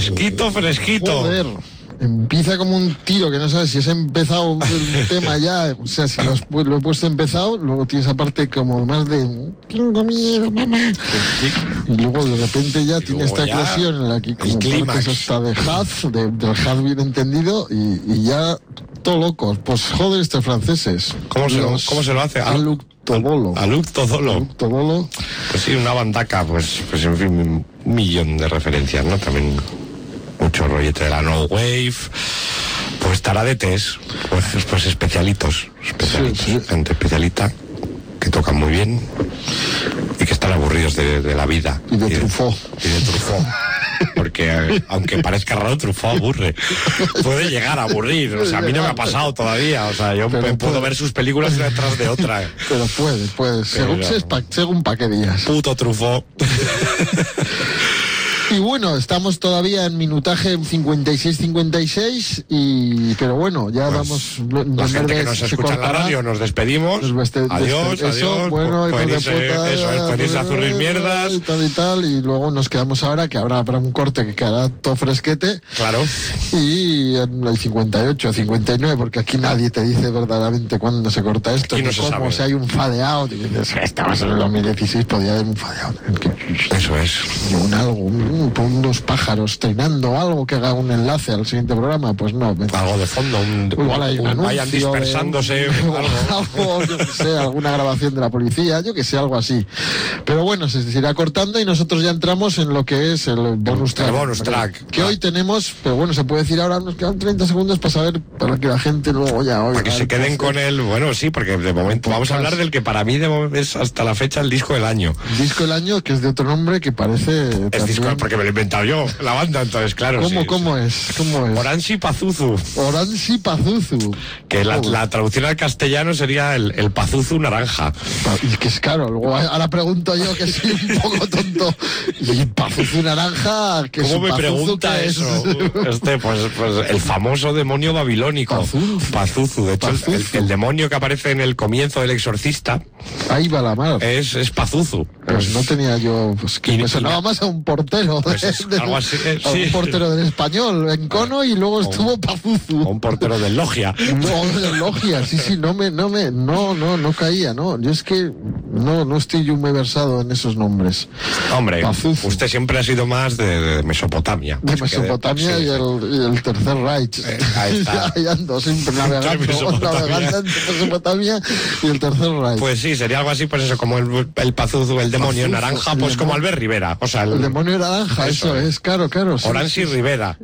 Fresquito. Joder. Empieza como un tiro, que no sabes si has empezado el tema ya, o sea, si lo he puesto empezado, luego tienes aparte como más de tengo miedo, mamá. Y luego de repente ya tiene esta eclosión en la que como partes hasta de Haz, del Haz bien entendido, y ya todo locos. Pues joder, estos franceses. ¿Cómo se lo hace? A Luc Todolo. Pues sí, una bandaca, pues en fin, un millón de referencias, ¿no? También mucho rollete de la No Wave, pues taradetes, pues especialitos, sí. Gente especialita que tocan muy bien y que están aburridos de la vida. Y de Truffaut. Porque aunque parezca raro, Truffaut aburre. Puede llegar a aburrir, o sea, a mí no me ha pasado todavía, o sea, yo puedo ver sus películas una detrás de otra. Pero puede, según pa' qué días. Puto Truffaut. Y bueno, estamos todavía en minutaje 56, pero bueno, ya pues, vamos. La gente que nos escucha en la radio, nos despedimos. Adiós. Bueno, pues irse a zurrir mierdas. Y tal, y luego nos quedamos ahora, que habrá un corte que quedará todo fresquete. Claro. Y en el 58, 59, porque aquí nadie te dice verdaderamente cuándo se corta esto. Aquí no se sabe. Si hay un fade out, y dices, estamos en el 2016, podía haber un fade out. Eso es. Unos pájaros trinando, algo que haga un enlace al siguiente programa, pues no. Algo de fondo, vayan dispersándose, algo, yo que sé, alguna grabación de la policía, yo que sé, algo así. Pero bueno, se irá cortando y nosotros ya entramos en lo que es el bonus track. El bonus track. Que hoy tenemos, pero bueno, se puede decir ahora, nos quedan 30 segundos para que la gente luego ya oiga. Para que se queden con el, bueno, sí, porque de momento vamos a hablar del que para mí es hasta la fecha el disco del año. El disco del año, que es de otro nombre que parece... Es disco, porque me lo he inventado yo, la banda, entonces, claro. ¿Cómo es? Orange Pazuzu. Que la traducción al castellano sería el Pazuzu naranja. Y que es claro, luego ahora pregunto yo, que soy un poco tonto, y Pazuzu naranja, que ¿cómo me pregunta eso? Pues el famoso demonio babilónico. Pazuzu. De hecho, el demonio que aparece en el comienzo del Exorcista. Ahí va la mano. Es Pazuzu. Pues no tenía yo, pues que me sonaba más a un portero. Algo así, un portero del Español, en Cono, y luego estuvo Pazuzu. Un portero del Logia. No, del Logia, sí, no caía, ¿no? Yo es que no estoy yo muy versado en esos nombres. Hombre, Pazuzu. Usted siempre ha sido más de Mesopotamia. De Mesopotamia y el Tercer Reich. Ahí está. Ahí ando siempre navegando entre Mesopotamia y el Tercer Reich. Pues sí, sería algo así, pues eso, como el Pazuzu, el demonio naranja, pues como Albert Rivera. O sea, el demonio naranja, eso es, claro. Orange y Rivera.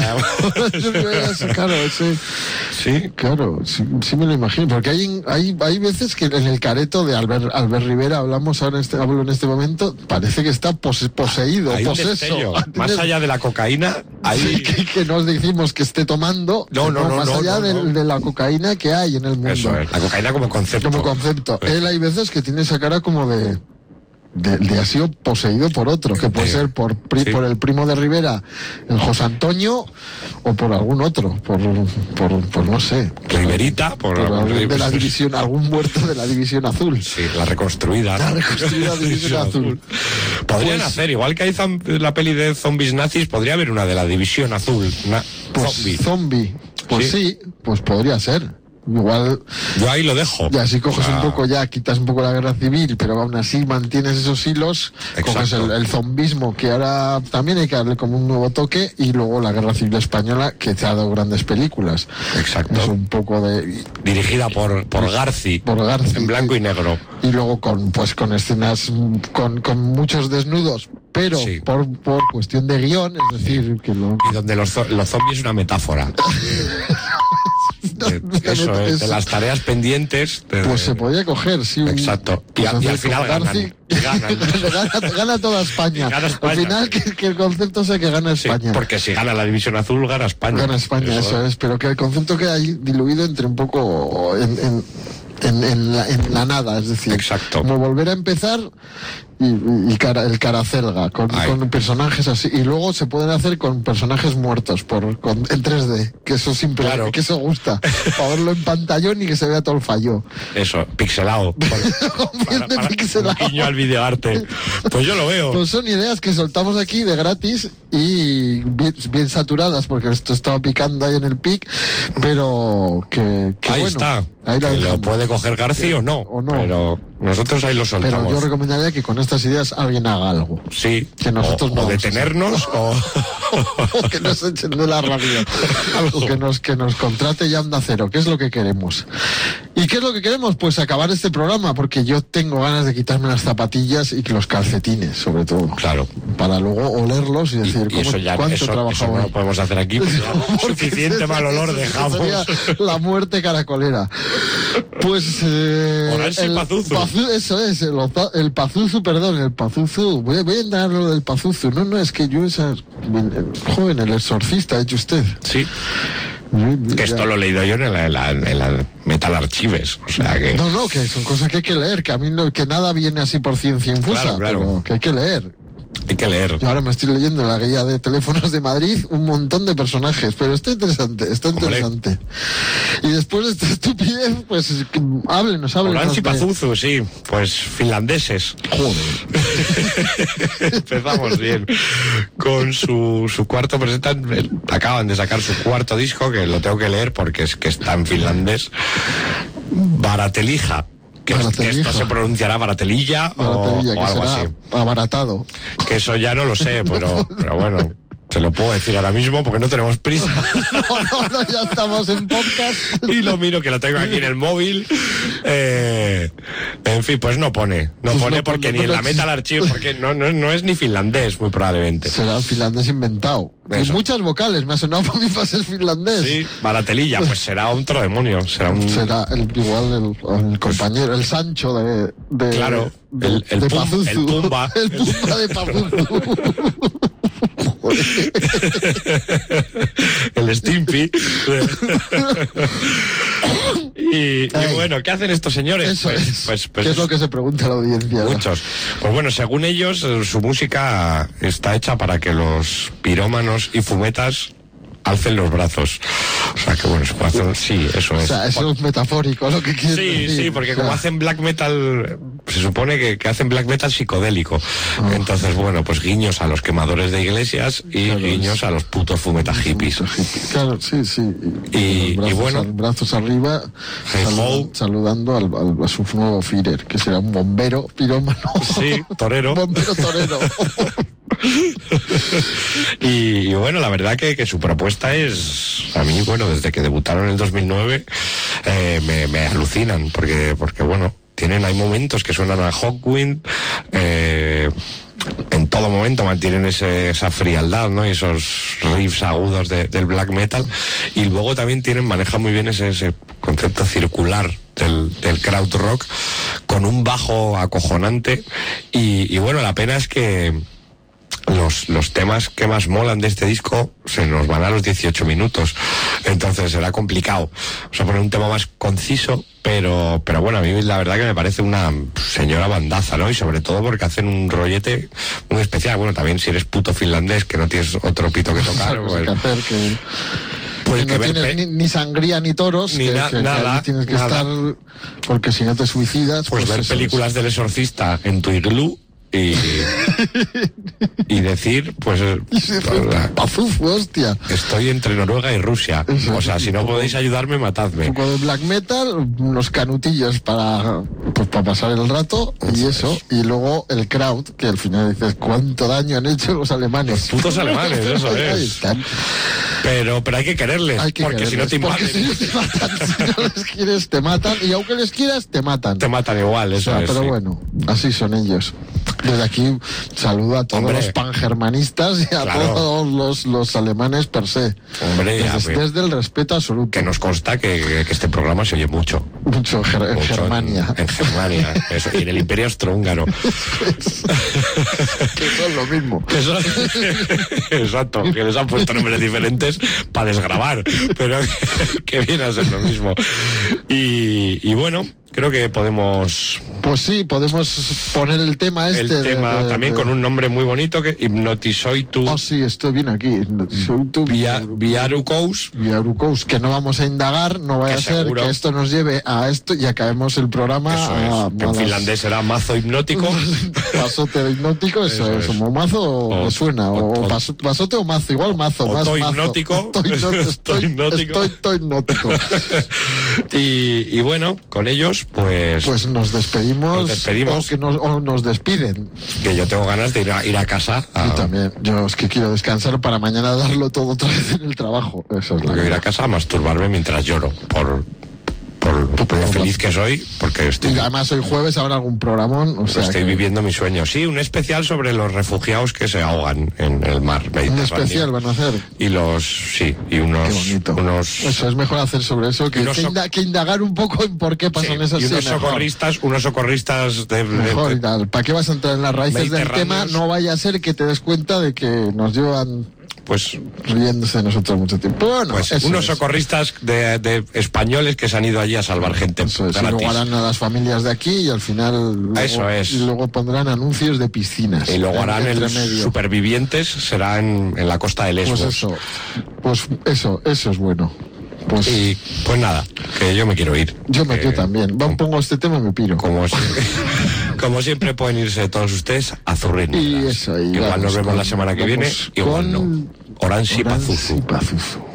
Claro, sí, claro, sí me lo imagino, porque hay veces que en el careto de Albert Rivera hablo en este momento, parece que está poseído, poseso. Más allá de la cocaína, hay... que nos decimos que esté tomando, más allá de la cocaína que hay en el mundo. Eso es, la cocaína como concepto. Él hay veces que tiene esa cara como de ha sido poseído por otro, que puede ser por el primo de Rivera, el José Antonio, o por algún otro, por no sé. Riverita, por algún de la división, algún muerto de la División Azul. Sí, la reconstruida División Azul. Podrían hacer, igual que hay la peli de zombies nazis, podría haber una de la División Azul. Zombie. Pues sí, pues podría ser. Igual yo ahí lo dejo. Ya si coges un poco, ya quitas un poco la guerra civil, pero aún así mantienes esos hilos. Exacto. Coges el zombismo, que ahora también hay que darle como un nuevo toque, y luego la guerra civil española, que te ha dado grandes películas. Exacto. Es un poco de... dirigida por Garci. En blanco y negro. Y luego con escenas con muchos desnudos, pero por cuestión de guión, es decir, que y donde los zombies es una metáfora. Eso es, de las tareas pendientes. Pues se podía coger, sí. Exacto. Y al final gana toda España. Al final que el concepto sea que gana España. Porque si gana la División Azul, gana España. Gana España, eso es. Pero que el concepto queda ahí diluido entre un poco en la nada, es decir, exacto, como volver a empezar y el Caracelga, con personajes así. Y luego se pueden hacer con personajes muertos en 3D, que eso siempre, claro, que eso gusta. Para verlo en pantallón y que se vea todo el fallo. Eso, pixelado. Para pixelado. Un guiño al videoarte. Pues yo lo veo. Pues son ideas que soltamos aquí de gratis y bien saturadas, porque esto estaba picando ahí en el pic, pero que ahí bueno, está. Ahí lo puede coger García o no, pero nosotros ahí lo soltamos. Pero yo recomendaría que con estas ideas alguien haga algo. Sí. Que nosotros o detenernos o que nos echen de la radio. que nos contrate ya Onda Cero, que es lo que queremos. ¿Y qué es lo que queremos? Pues acabar este programa, porque yo tengo ganas de quitarme las zapatillas y los calcetines, sobre todo. Claro. Para luego olerlos y decir, ¿cuánto trabajamos? Eso no lo podemos hacer aquí, porque suficiente mal olor dejamos. La muerte caracolera. Pues el Pazuzu, eso es, el Pazuzu, perdón, el Pazuzu. Voy a entrar lo del Pazuzu. No, es que yo joven, el exorcista, ha hecho usted. Sí. Que esto lo he leído yo en la Metal Archives, o sea que... No, que son cosas que hay que leer, que a mí que nada viene así por ciencia infusa, claro. Pero que hay que leer. Hay que leer. Yo ahora me estoy leyendo en la guía de teléfonos de Madrid un montón de personajes, pero está interesante. Y después de esta estupidez, pues háblenos. Orange y Pazuzu, sí, pues finlandeses. Joder. Empezamos bien. Con su cuarto acaban de sacar su cuarto disco, que lo tengo que leer porque es que está en finlandés. Baratelija. Que esto se pronunciará baratelilla o algo así. Abaratado. Que eso ya no lo sé, pero bueno, se lo puedo decir ahora mismo porque no tenemos prisa. No, ya estamos en podcast. Y lo miro, que lo tengo aquí en el móvil. En fin, pues no pone porque ni en la Metal Archive, porque no es ni finlandés, muy probablemente. Será finlandés inventado. Eso. Y muchas vocales, me ha sonado para mí para ser finlandés. Sí, baratelilla, pues será otro demonio. Será igual el compañero, el Sancho de claro, el Pazuzu. El Pumba. El Pumba de Pazuzu. El Stimpy. y bueno, ¿qué hacen estos señores? Eso pues, ¿qué es lo que se pregunta la audiencia? Muchos. Pues bueno, según ellos, su música está hecha para que los pirómanos y fumetas alcen los brazos. O sea, que bueno, sí, eso es. O sea, eso es metafórico lo que quieren decir. Sí, porque como hacen black metal, se supone que hacen black metal psicodélico. Entonces, bueno, pues guiños a los quemadores de iglesias y guiños a los putos fumetas hippies. Claro, sí. Y bueno, brazos arriba, saludando a su nuevo Führer, que será un bombero pirómano. Sí, torero. Bombero torero. Y bueno, la verdad que su propuesta es, a mí, bueno, desde que debutaron en el 2009 me alucinan, porque bueno, hay momentos que suenan a Hawkwind, en todo momento mantienen esa frialdad, ¿no? Y esos riffs agudos del black metal, y luego también manejan muy bien ese concepto circular del kraut rock, con un bajo acojonante, y bueno, la pena es que los temas que más molan de este disco se nos van a los 18 minutos, entonces será complicado, o sea, poner un tema más conciso, pero bueno, a mí la verdad que me parece una señora bandaza, ¿no? Y sobre todo porque hacen un rollete muy especial. Bueno, también si eres puto finlandés, que no tienes otro pito que tocar, pues no tienes ni sangría ni toros, ni nada, tienes que estar, porque si no te suicidas, pues ver películas del Exorcista en tu iglú y decir, pues Pazuzu, hostia, estoy entre Noruega y Rusia, o sea, si no podéis ayudarme, matadme. Un poco de black metal, unos canutillos para pasar el rato, y eso, y luego el kraut, que al final dices, ¿cuánto daño han hecho los alemanes? Los putos alemanes, eso es. Ahí están. Pero hay que quererles, porque si no te matan. Si no les quieres, te matan, y aunque les quieras, te matan. Te matan igual, eso es. Pero bueno, así son ellos. Desde aquí saludo a todos los pangermanistas y a todos los alemanes per se. Hombre, desde el respeto absoluto. Que nos consta que este programa se oye mucho. Mucho en Germania. En Germania, eso, y en el Imperio Austrohúngaro. Que son lo mismo. Exacto, que les han puesto nombres diferentes para desgravar, pero que viene a ser lo mismo. Y bueno, creo que podemos... Pues sí, podemos poner el tema este. El tema también con un nombre muy bonito, que Hipnotizoitu... Oh, sí, estoy bien aquí. Hipnotizoitu... Viarukous. Viarukous, que no vamos a indagar, no vaya a ser seguro que esto nos lleve a esto y acabemos el programa eso es, que en finlandés será mazo hipnótico. Pasote hipnótico, eso es. Como mazo me suena. O pasote o mazo, igual mazo. O más to mazo. hipnótico. Estoy hipnótico. Y bueno, con ellos, pues nos despedimos. O nos despiden. Que yo tengo ganas de ir a casa. Yo también. Yo es que quiero descansar para mañana darlo todo otra vez en el trabajo. Eso es ir a casa a masturbarme mientras lloro. Por lo feliz que soy, porque estoy... Y además hoy jueves habrá algún programón, estoy viviendo mi sueño. Sí, un especial sobre los refugiados que se ahogan en el mar Mediterráneo. Un especial van a hacer. Y unos... Eso es mejor hacer sobre eso que indagar un poco en por qué pasan esas cosas. Unos socorristas mejor y tal. ¿Para qué vas a entrar en las raíces del tema? No vaya a ser que te des cuenta de que nos llevan... Pues riéndose de nosotros mucho tiempo. Bueno, pues unos socorristas de españoles que se han ido allí a salvar gente. Eso es, y luego harán a las familias de aquí y al final y luego pondrán anuncios de piscinas. Y luego harán el supervivientes, será en la costa de Lesbos. Pues eso es bueno. Y pues nada, que yo me quiero ir. Yo también. Pongo este tema y me piro. Como siempre pueden irse todos ustedes a Zurrín. Y eso, igual nos vemos la semana que viene, igual no. Orange y Pazuzu.